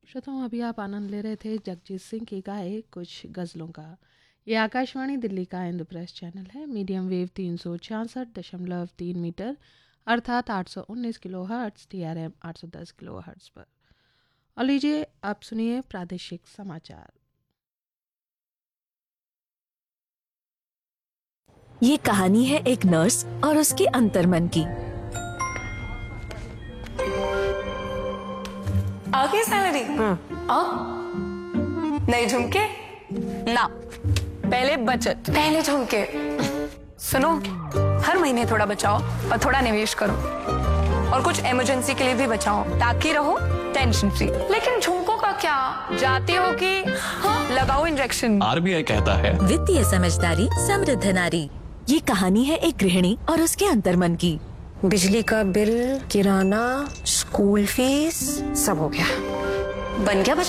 श्रोताओं, अभी आप आनंद ले रहे थे जगजीत सिंह की गाए कुछ गज़लों का। ये आकाशवाणी दिल्ली का इंद्रप्रस्थ चैनल है। मीडियम वेव 366.3 मीटर अर्थात 819 kilo hertz, TRM 810 kilo hertz पर। और लीजिए आप सुनिए प्रादेशिक समाचार। ये कहानी है एक नर्स और उसके अंतर्मन की। आगे सैलरी नए झुमके ना, पहले बचत, पहले झुमके। सुनो, हर महीने थोड़ा बचाओ और थोड़ा निवेश करो और कुछ इमरजेंसी के लिए भी बचाओ ताकि रहो टेंशन फ्री। लेकिन झुमकों का क्या, जाती हो कि लगाओ इंजेक्शन। RBI कहता है वित्तीय समझदारी समृद्ध नारी। ये कहानी है एक गृहिणी और उसके अंतर्मन की। बिजली का बिल, किराना, स्कूल फीस सब हो गया, बन गया